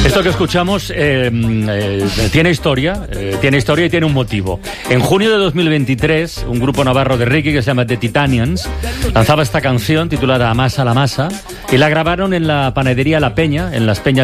Esto que escuchamos tiene historia y tiene un motivo. En junio de 2023, un grupo navarro de reggae que se llama The Titanians lanzaba esta canción titulada Amasa la Masa y la grabaron en la panadería La Peña, en Las Peñas